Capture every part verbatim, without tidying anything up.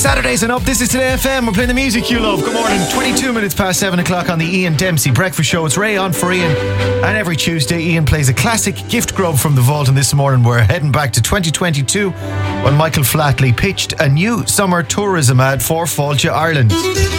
Saturdays and up, this is Today F M. We're playing the music you love. Good morning. twenty-two minutes past seven o'clock on the Ian Dempsey Breakfast Show. It's Ray on for Ian. And every Tuesday, Ian plays a classic gift grub from the vault. And this morning, we're heading back to twenty twenty-two when Michael Flatley pitched a new summer tourism ad for Fáilte, Ireland.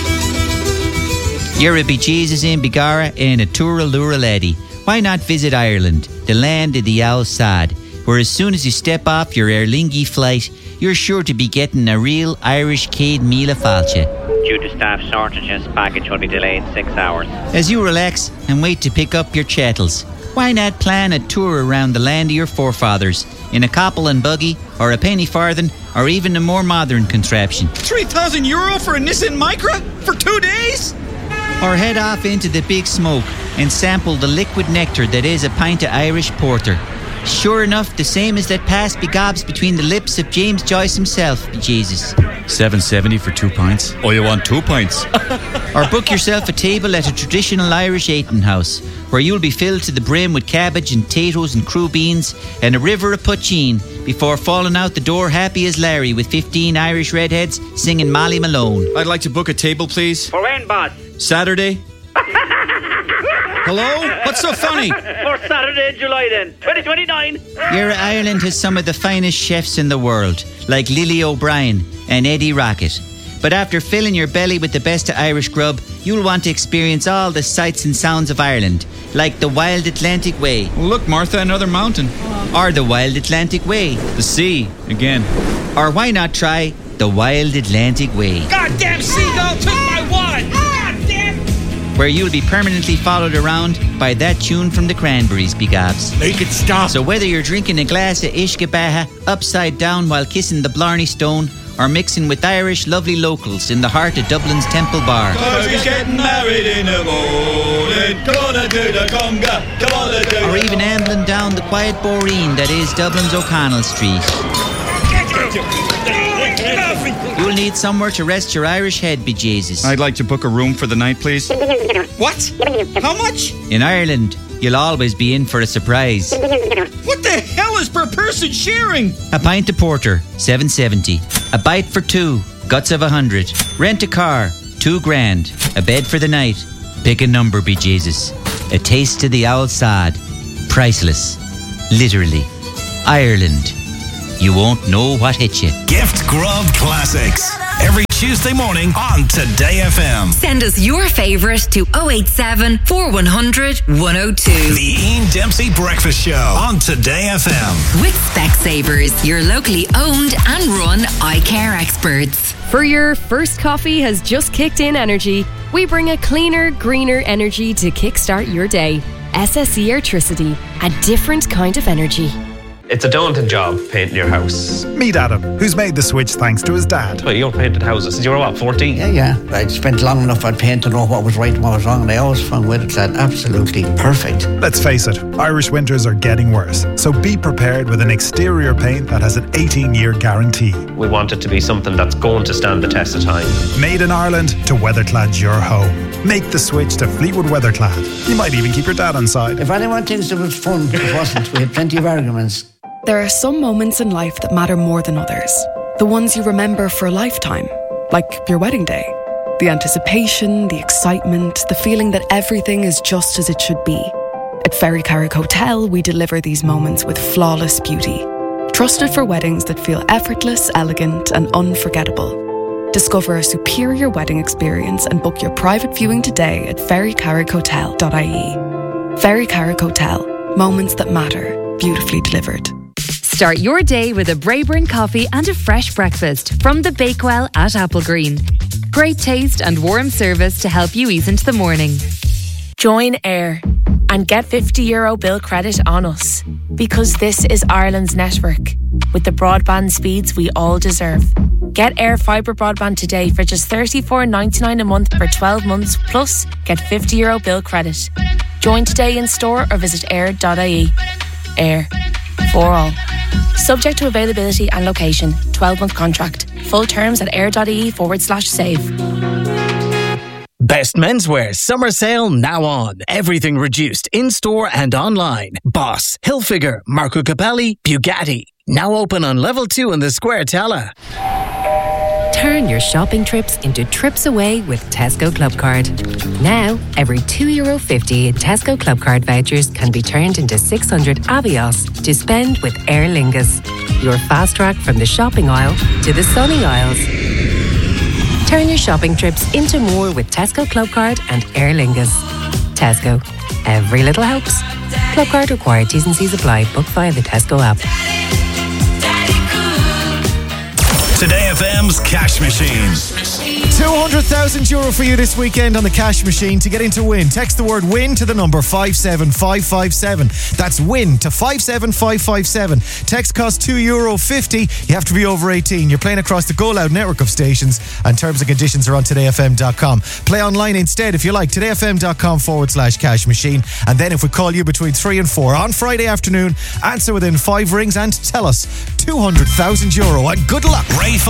You're a bejesus in Bigara in a Tura Lura Lady. Why not visit Ireland, the land of the Owl Sad, where as soon as you step off your Aer Lingus flight, you're sure to be getting a real Irish Céad Míle Fáilte. Due to staff shortages, baggage will be delayed six hours. As you relax and wait to pick up your chattels, why not plan a tour around the land of your forefathers in a couple and buggy, or a penny farthing, or even a more modern contraption? three thousand euro for a Nissan Micra? For two days? Or head off into the big smoke and sample the liquid nectar that is a pint of Irish porter. Sure enough, the same as that pass begobs between the lips of James Joyce himself, Jesus. seven seventy for two pints? Oh, you want two pints? Or book yourself a table at a traditional Irish eating house, where you'll be filled to the brim with cabbage and potatoes and crew beans and a river of poutine before falling out the door happy as Larry with fifteen Irish redheads singing Molly Malone. I'd like to book a table, please. For when, boss? Saturday. Hello? What's so funny? For Saturday in July then, twenty twenty-nine. Your Ireland has some of the finest chefs in the world, like Lily O'Brien and Eddie Rocket. But after filling your belly with the best of Irish grub, you'll want to experience all the sights and sounds of Ireland, like the Wild Atlantic Way. Well, look, Martha, another mountain. Or the Wild Atlantic Way. The sea, again. Or why not try the Wild Atlantic Way? Goddamn seagull took my wallet! Goddamn! Where you'll be permanently followed around by that tune from the Cranberries, begobs. Make it stop. So whether you're drinking a glass of Ishkabaha upside down while kissing the Blarney Stone, or mixing with Irish lovely locals in the heart of Dublin's Temple Bar, Cause he's getting married in the morning, gonna do the conga, gonna do or even ambling down the quiet boreen that is Dublin's O'Connell Street, you'll need somewhere to rest your Irish head, bejesus. I'd like to book a room for the night, please. What? How much? In Ireland, you'll always be in for a surprise. What the hell is per person sharing? A pint of porter, seven seventy. A bite for two, guts of a hundred. Rent a car, two grand. A bed for the night. Pick a number, bejesus. A taste to the Owl Sad. Priceless. Literally. Ireland. You won't know what hit you. Gift Grub Classics. Every Tuesday morning on Today F M. Send us your favourite to oh eight seven, four one hundred, one oh two. The Ian Dempsey Breakfast Show on Today F M. With Specsavers, your locally owned and run eye care experts. For your first coffee has just kicked in energy, we bring a cleaner, greener energy to kickstart your day. S S E Airtricity, a different kind of energy. It's a daunting job, painting your house. Meet Adam, who's made the switch thanks to his dad. Well, you painted houses since you were, what, fourteen? Yeah, yeah. I'd spent long enough on paint to know what was right and what was wrong, and I always found Weatherclad absolutely perfect. Let's face it, Irish winters are getting worse, so be prepared with an exterior paint that has an eighteen-year guarantee. We want it to be something that's going to stand the test of time. Made in Ireland to Weatherclad's your home. Make the switch to Fleetwood Weatherclad. You might even keep your dad on side. If anyone thinks it was fun, it wasn't. We had plenty of arguments. There are some moments in life that matter more than others. The ones you remember for a lifetime, like your wedding day. The anticipation, the excitement, the feeling that everything is just as it should be. At Ferry Carrick Hotel, we deliver these moments with flawless beauty. Trusted for weddings that feel effortless, elegant, and unforgettable. Discover a superior wedding experience and book your private viewing today at ferry carrick hotel dot I E. Ferry Carrick Hotel. Moments that matter. Beautifully delivered. Start your day with a Braeburn coffee and a fresh breakfast from the Bakewell at Applegreen. Great taste and warm service to help you ease into the morning. Join Air and get fifty euro bill credit on us, because this is Ireland's network with the broadband speeds we all deserve. Get Air Fibre broadband today for just thirty-four ninety-nine a month for twelve months, plus get fifty euro bill credit. Join today in store or visit air dot I E. Air. For all. Subject to availability and location. twelve month contract. Full terms at air.ie forward slash save. Best Menswear summer sale now on. Everything reduced in-store and online. Boss, Hilfiger, Marco Capelli, Bugatti. Now open on level two in the Square Tella. Turn your shopping trips into trips away with Tesco Club Card. Now, every two euro fifty in Tesco Club Card vouchers can be turned into six hundred Avios to spend with Aer Lingus. Your fast track from the shopping aisle to the sunny aisles. Turn your shopping trips into more with Tesco Club Card and Aer Lingus. Tesco. Every little helps. Club Card required. T's and C's apply. Book via the Tesco app. Today F M's Cash Machine. two hundred thousand euro for you this weekend on the Cash Machine. To get into win, text the word win to the number five seven five five seven. That's win to five seven five five seven. Text costs two euro fifty. You have to be over eighteen. You're playing across the Go Loud network of stations, and terms and conditions are on today f m dot com. Play online instead if you like, todayfm.com forward slash cash machine. And then if we call you between three and four on Friday afternoon, answer within five rings and tell us two hundred thousand euro. And good luck. Ray